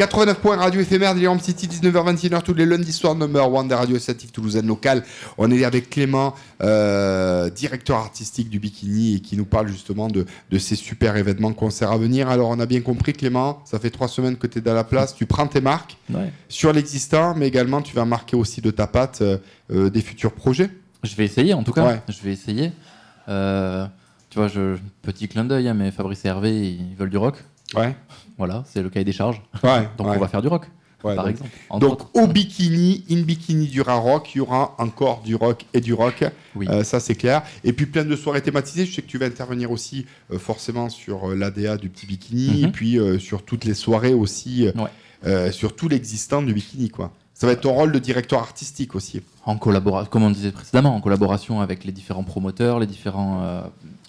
89 points radio éphémère d'Elium City, 19h-21h tous les lundis soirs, number one des radios associatives toulousaines locales. On est avec Clément, directeur artistique du Bikini, et qui nous parle justement de ces super événements concerts à venir. Alors on a bien compris, Clément, ça fait 3 semaines que tu es dans la place, tu prends tes marques sur l'existant, mais également tu vas marquer aussi de ta patte des futurs projets. Je vais essayer en tout cas, je vais essayer. Tu vois, petit clin d'œil, hein, mais Fabrice et Hervé, ils veulent du rock. Ouais. Voilà, c'est le cahier des charges. Donc on va faire du rock, par exemple. Donc au Bikini, in Bikini du rock, il y aura encore du rock et du rock. Oui. Ça c'est clair. Et puis plein de soirées thématisées. Je sais que tu vas intervenir aussi forcément sur l'ADA du petit Bikini, et puis sur toutes les soirées aussi, sur tout l'existant du Bikini, quoi. Ça va être ton rôle de directeur artistique aussi. En collaboration, comme on disait précédemment, en collaboration avec les différents promoteurs, les différents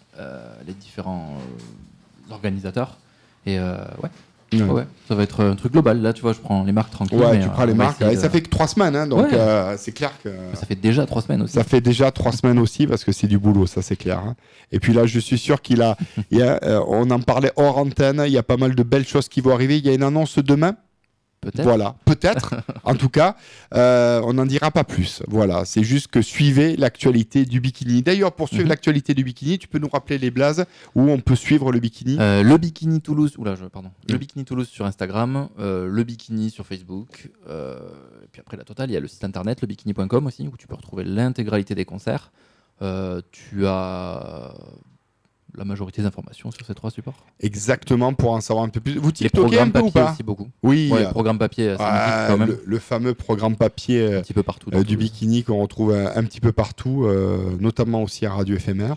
organisateurs. Et ça va être un truc global. Là, tu vois, je prends les marques tranquilles. Ouais, tu prends les marques. Et ça fait que 3 semaines, hein, donc c'est clair que. Ça fait déjà 3 semaines aussi. Ça fait déjà 3 semaines aussi, parce que c'est du boulot, ça c'est clair. Hein. Et puis là, je suis sûr on en parlait hors antenne. Il y a pas mal de belles choses qui vont arriver. Il y a une annonce demain. Peut-être. Voilà, peut-être. En tout cas, on n'en dira pas plus. Voilà, c'est juste que suivez l'actualité du Bikini. D'ailleurs, pour suivre l'actualité du Bikini, tu peux nous rappeler les blazes où on peut suivre le Bikini. Le Bikini Toulouse. Le Bikini Toulouse sur Instagram, le Bikini sur Facebook. Et puis après la totale, il y a le site internet lebikini.com aussi où tu peux retrouver l'intégralité des concerts. Tu as la majorité des informations sur ces 3 supports. Exactement, pour en savoir un peu plus. Vous TikTokez un peu ou pas ? Aussi beaucoup. Oui, le programme papier, quand même. Le fameux programme papier un petit peu partout, du Bikini qu'on retrouve un petit peu partout, notamment aussi à Radio Éphémère.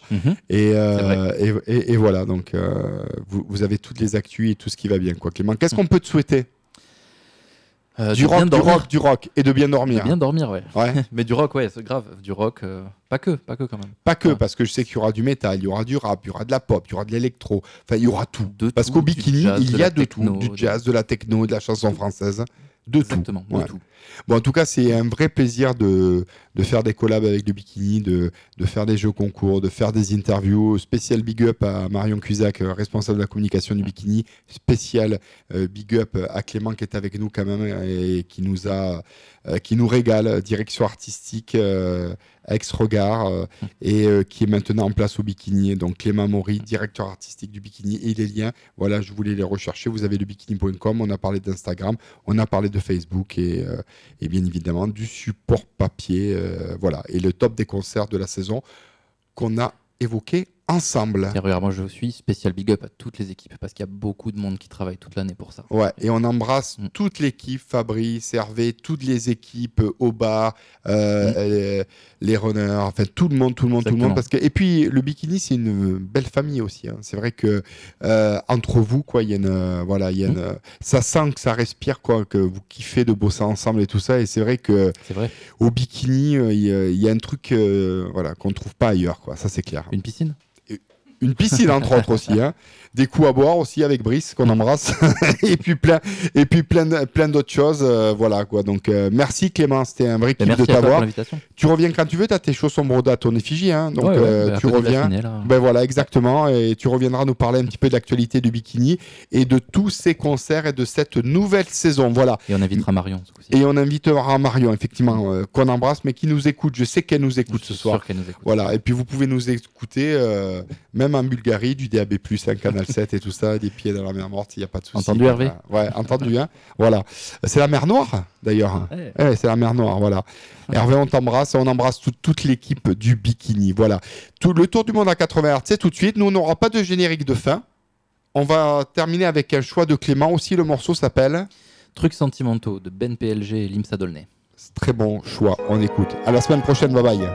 Et voilà, donc vous avez toutes les actus et tout ce qui va bien, quoi. Clément, qu'est-ce qu'on peut te souhaiter ? Du rock et de bien dormir. De bien dormir, ouais. Mais du rock, c'est grave. Du rock, pas que quand même. Pas que, parce que je sais qu'il y aura du métal, il y aura du rap, il y aura de la pop, il y aura de l'électro. Enfin, il y aura tout. Parce qu'au Bikini, il y a de tout. Du jazz, de la techno, de la chanson française. De Exactement, tout. De tout. Bon, en tout cas, c'est un vrai plaisir de faire des collabs avec le Bikini, de faire des jeux concours, de faire des interviews. Spécial big up à Marion Cusac, responsable de la communication du Bikini. Spécial big up à Clément qui est avec nous quand même et qui nous régale. Direction artistique, ex-regard, et qui est maintenant en place au Bikini. Donc Clément Maury, directeur artistique du Bikini, et les liens, voilà, je voulais les rechercher. Vous avez le bikini.com, on a parlé d'Instagram, on a parlé de Facebook et bien évidemment du support papier, voilà, et le top des concerts de la saison qu'on a évoqué ensemble. Et regarde, moi je suis spécial big up à toutes les équipes parce qu'il y a beaucoup de monde qui travaille toute l'année pour ça. Ouais, et on embrasse toute l'équipe, Fabrice, Hervé, toutes les équipes au bar, les runners, enfin tout le monde, parce que et puis le Bikini c'est une belle famille aussi. Hein. C'est vrai que entre vous, quoi, il y a une, ça sent que ça respire, quoi, que vous kiffez de bosser ensemble et tout ça. Et c'est vrai que au Bikini, il y a un truc, qu'on trouve pas ailleurs, quoi. Ça c'est clair. Une piscine. Une piscine entre autres aussi, hein. Des coups à boire aussi avec Brice qu'on embrasse et puis plein d'autres choses, voilà quoi. Donc merci Clément, c'était un vrai kiff de t'avoir. Tu reviens quand tu veux, t'as tes chaussons brodés à ton effigie, hein. Donc tu reviens. Ben voilà, exactement, et tu reviendras nous parler un petit peu de l'actualité du Bikini et de tous ces concerts et de cette nouvelle saison, voilà. Et on invitera Marion ce coup-ci. Et on invitera Marion effectivement, qu'on embrasse, mais qui nous écoute. Je sais qu'elle nous écoute ce soir. Sûr qu'elle nous écoute. Voilà, et puis vous pouvez nous écouter même en Bulgarie, du DAB+, un Canal 7 et tout ça, des pieds dans la mer morte, il n'y a pas de souci. Entendu Hervé ? Ouais, entendu, hein. Voilà. C'est la mer Noire, d'ailleurs. Ouais, c'est la mer Noire, voilà. Hervé, on t'embrasse et on embrasse toute l'équipe du Bikini. Voilà. Le tour du monde à 80 Hz, c'est tout de suite. Nous, on n'aura pas de générique de fin. On va terminer avec un choix de Clément aussi. Le morceau s'appelle Trucs sentimentaux de Ben PLG et Limsa Dolnay. Très bon choix, on écoute. À la semaine prochaine, bye bye.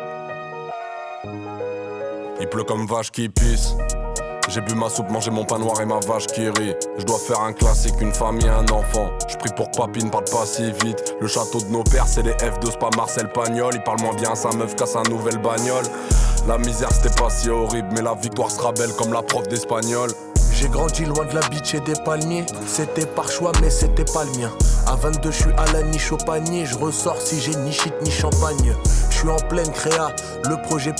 Il pleut comme vache qui pisse. J'ai bu ma soupe, mangé mon pain noir et ma vache qui rit. Je dois faire un classique, une famille, un enfant. Je prie pour que papy ne parle pas si vite. Le château de nos pères, c'est les F2, c'est pas Marcel Pagnol. Il parle moins bien à sa meuf qu'à sa nouvelle bagnole. La misère c'était pas si horrible, mais la victoire sera belle comme la prof d'espagnol. J'ai grandi loin de la beach et des palmiers. C'était par choix mais c'était pas le mien. À 22 je suis à la niche au panier. Je ressors si j'ai ni shit ni champagne. Je suis en pleine créa, le projet